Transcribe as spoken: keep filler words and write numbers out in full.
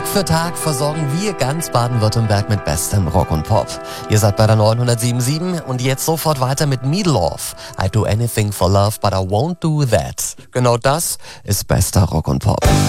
Tag für Tag versorgen wir ganz Baden-Württemberg mit bestem Rock und Pop. Ihr seid bei der neunhundertsieben Komma sieben und jetzt sofort weiter mit Meatloaf. I do anything for love, but I won't do that. Genau das ist bester Rock und Pop.